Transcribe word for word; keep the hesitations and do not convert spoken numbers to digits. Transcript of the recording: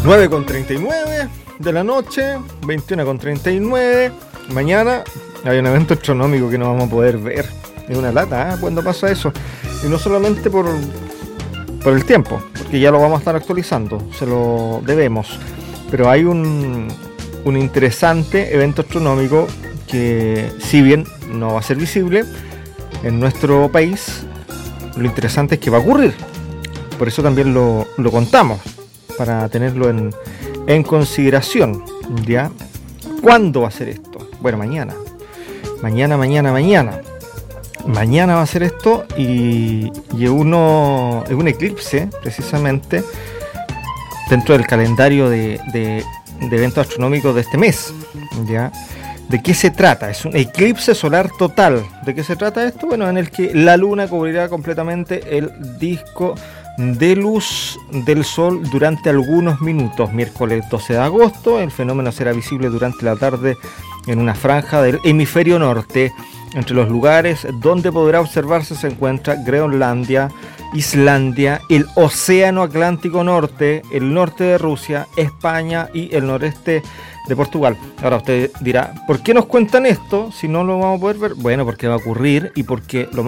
nueve con treinta y nueve de la noche, veintiuno con treinta y nueve. Mañana hay un evento astronómico que no vamos a poder ver. Es una lata, ¿eh? Cuando pasa eso. Y no solamente por, por el tiempo, porque ya lo vamos a estar actualizando, se lo debemos. Pero hay un, un interesante evento astronómico que, si bien no va a ser visible en nuestro país, lo interesante es que va a ocurrir. Por eso también lo, lo contamos, para tenerlo en, en consideración, ¿ya? ¿Cuándo va a ser esto? Bueno, mañana. Mañana, mañana, mañana. Mañana va a ser esto y, y uno, es un eclipse, precisamente, dentro del calendario de, de, de eventos astronómicos de este mes, ¿ya? ¿De qué se trata? Es un eclipse solar total. ¿De qué se trata esto? Bueno, en el que la luna cubrirá completamente el disco de luz del sol durante algunos minutos. Miércoles doce de agosto, el fenómeno será visible durante la tarde en una franja del hemisferio norte. Entre los lugares donde podrá observarse se encuentra Groenlandia, Islandia, el Océano Atlántico Norte, el norte de Rusia, España y el noreste de Portugal. Ahora usted dirá, ¿por qué nos cuentan esto si no lo vamos a poder ver? Bueno, porque va a ocurrir y porque lo más